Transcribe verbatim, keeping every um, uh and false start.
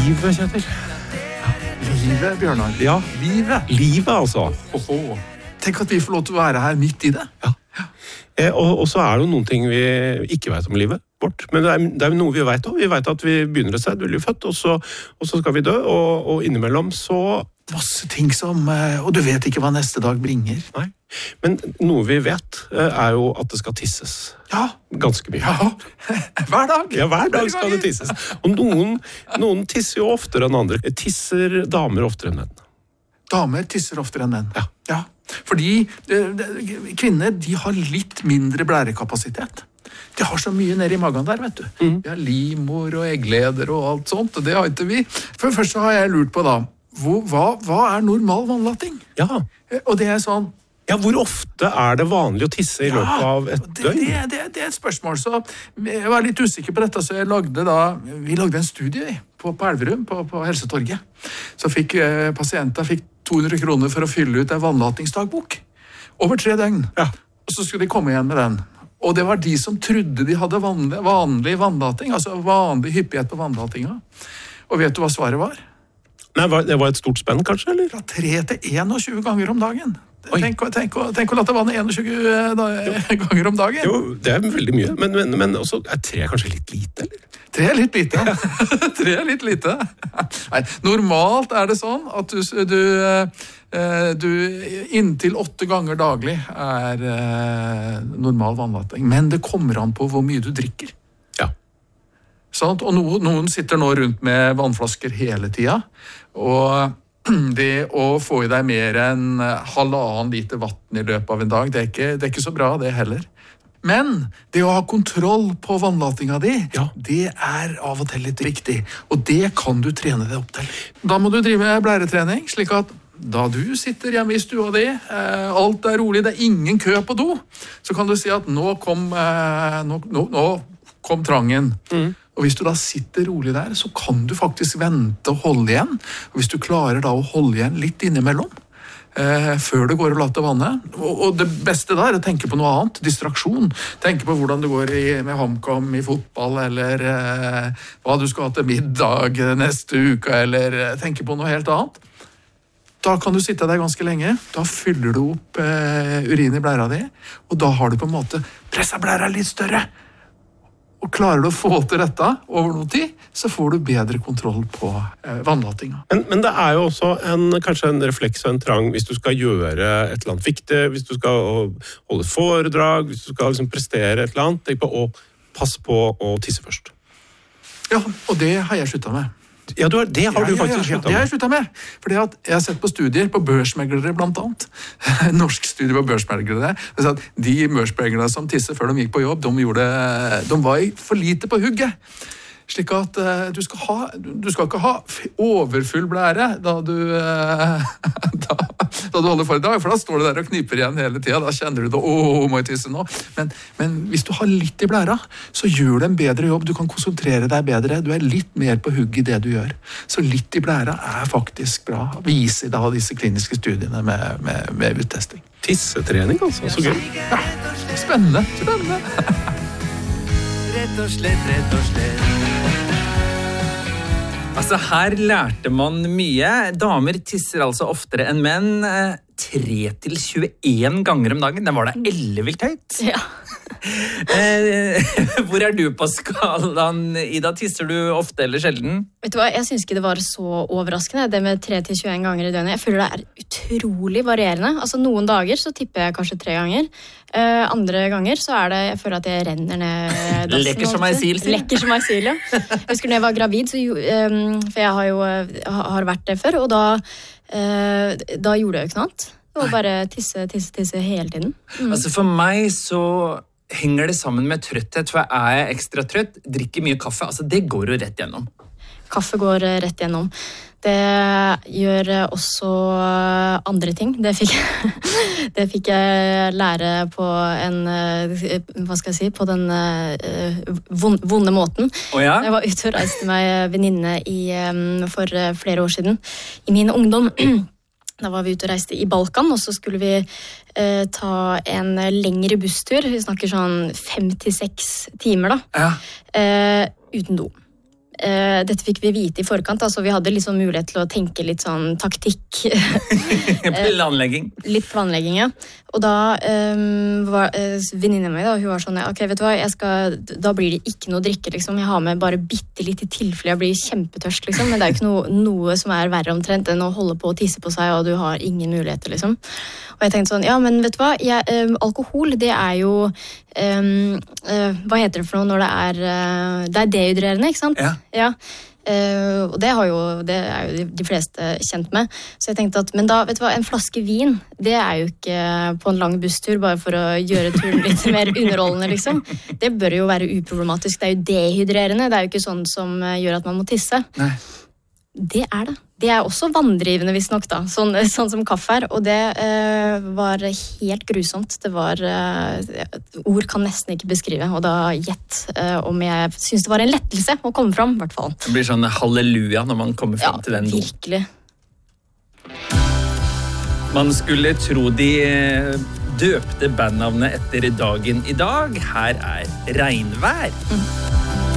Livet, Kjetil. Livet, Bjørnar. Ja, Livet. livet altså. Oho. Tenk at vi får lov til å være her midt i det. Ja. Eh, og, og så er det jo noen ting vi ikke vet om livet vårt. Men det er, det er noe vi vet om. Vi vet at vi begynner et sted, vi blir født, og så, og så skal vi dø. Og, og innimellom så... Masse ting som... Og du vet ikke hva neste dag bringer. Nei. Men noe vi vet er jo at det skal tisses. Ja. Ganske mye. Ja. Hver dag. Ja, hver dag skal det tisses. Og noen, noen tisser jo oftere enn andre. Tisser damer oftere enn menn. Damer tisser oftere enn menn. Ja. Ja. Fordi det, det, kvinner, de har litt mindre blærekapasitet. De har så mye nede i magen der, vet du. Mm. De har livmor og eggleder og alt sånt, og det har ikke vi. For først så har jeg lurt på da, hvor, hva, hva er normal vannlating? Ja. Og det er sånn... Ja, hvor ofte er det vanlig å tisse i løpet av et det, døgn? Det, det, det er et spørsmål, så jeg var litt usikker på dette, så jeg lagde da, vi lagde en studie på, på Elverum, på, på Helsetorget. Så fikk eh, pasienter fikk to hundre kroner for å fylle ut en vannlatingsdagbok. Over tre døgn. Ja. Og så skulle de komme igjen med den. Og det var de som trodde de hadde vanlig, vanlig vannlating, altså vanlig hyppighet på vannlatinga. Og vet du hva svaret var? Nei, det var et stort spenn, kanskje, eller? Fra tre til enogtjue ganger om dagen. Tenk, tenk, tenk å la det vanne enogtjue ganger om dagen. Jo, det er veldig mye. Men, men, men også, er tre kanskje litt lite, eller? Tre er litt lite. Tre er litt lite. Nei, normalt er det sånn at du, du, du inntil åtte ganger daglig er normal vannlating. Men det kommer an på hvor mye du drikker. Ja. Sånn, og noen, noen sitter nå rundt med vannflasker hele tida, og det å få i deg mer enn halvannen liter vatten i løpet av en dag, det er ikke, det er ikke så bra, det heller. Men det å ha kontroll på vannlatinga di, ja. Det er av og til litt viktig. Og det kan du trene deg opp til. Da må du drive blæretrening, slik at da du sitter hjemme i stua di, alt er rolig, det er ingen kø på do, så kan du si at nå kom, nå, nå, nå kom trangen. Mm. Og hvis du da sitter rolig der, så kan du faktisk vente og holde igjen. Og hvis du klarer da å holde igjen litt innimellom, eh, før du går og later vannet. Og, og det beste da er å tenke på noe annet, distraksjon. Tenke på hvordan du går i, med HamKam i fotball, eller eh, hva du skal ha til middag neste uke, eller eh, tenke på noe helt annet. Da kan du sitte der ganske lenge, da fyller du opp eh, urin i blæra di, og da har du på en måte presset blæra litt større. Og klarer du å få til dette over noen tid, så får du bedre kontroll på eh, vannlatinga. Men, men det er jo også en, kanskje en refleks og en trang hvis du skal gjøre et eller annet viktig, hvis du skal holde et foredrag, hvis du skal liksom prestere et eller annet, tenk på å passe på å tisse først. Ja, og det har jeg sluttet med. Ja, du har, det har ja, du faktisk ja, ja, sluttet med. Det har jeg sluttet med. Fordi at jeg har sett på studier på børsmeglere blant annet. Norsk studie på børsmeglere. Det at de børsmeglere som tisser før de gikk på jobb, de, gjorde, de var for lite på hugget. Slik at uh, du, skal ha, du skal ikke ha overfull blære da du, uh, da, da du holder foredrag, for da står du der og kniper igjen hele tiden. Da kjenner du det, åh, må jeg tisse nå. Men, men hvis du har litt i blæra, så gjør det en bedre jobb. Du kan konsentrere deg bedre. Du er litt mer på hugget i det du gjør. Så litt i blæra er faktisk bra. Viser da disse kliniske studiene med, med, med uttesting. Tissetrening, altså. Så gøy. Ja, spennende. Spennende. Rett og slett, rett og slett. Altså, her lærte man mye. Damer tisser altså oftere enn menn. tre til tjueen ganger om dagen. Den var da ellevilt høyt. Ja. Hvor er du på skalaen, Ida? Tisser du ofte eller sjelden? Vet du hva, jeg synes ikke det var så overraskende, det med tre til tjueen ganger i døgnet. Jeg føler det er utrolig varierende. Altså, noen dager så tipper jeg kanskje tre ganger. Uh, andre ganger så er det, jeg føler at jeg renner ned dassen. Lekker som ei sil, sier. Lekker som ei sil, ja. Jeg husker når jeg var gravid, så, um, for jeg har jo har vært det før, og da, uh, da gjorde jeg jo ikke noe annet. Det var bare tisse, tisse, tisse hele tiden. Mm. Altså, for meg så henger det sammen med trøtthet, for er jeg ekstra trøtt, drikker mye kaffe, altså det går jo rett gjennom. Kaffe går rett gjennom. Det gjør også andre ting. Det fikk, det fikk jeg lære på en, hva skal jeg si, på den vonde måten. Oh ja? Jeg var ute og reiste meg venninne i, for flere år siden, i min ungdom. Da var vi ute og reiste i Balkan, og så skulle vi eh, ta en lengre busstur. Vi snakker sånn fem til seks timer da. Ja. Eh, uten do. uh, dette fikk vi vite i forkant, altså vi hadde liksom mulighet til å tenke litt sånn taktikk. Planlegging. Litt planlegging, ja. Og da um, var uh, venninna mi, da, hun var sånn, ok, vet du hva, jeg skal, da blir det ikke noe drikke, liksom. Jeg har med bare bitte litt i tilfelle jeg blir kjempetørst, liksom. Men det er jo ikke noe, noe som er verre omtrent enn å holde på å tisse på seg, og du har ingen muligheter, liksom. Og jeg tenkte sånn, ja, men vet du hva, jeg, um, alkohol, det er jo, um, uh, hva heter det for noe når det er, uh, det er dehydrerende, ikke sant? Ja. Ja. Uh, og det, har jo, det er jo de fleste kjent med. Så jeg tenkte at, men da, vet du hva, en flaske vin, det er jo ikke på en lang busstur, bare for å gjøre turen litt mer underholdende, liksom. Det bør jo være uproblematisk. Det er jo dehydrerende, det er jo ikke sånn som gjør at man må tisse. Nei. Det er det. Det er også vanndrivende, visst nok da, sånn, sånn som kaffe er, og det eh, var helt grusomt. Det var, eh, ord kan nesten ikke beskrive, og da gjett eh, om jeg synes det var en lettelse å komme fram, i hvert fall. Det blir sånn halleluja når man kommer frem ja, til den. Ja, virkelig. Man skulle tro de døpte bandnavnet etter dagen i dag. Her er Regnvær. Mm.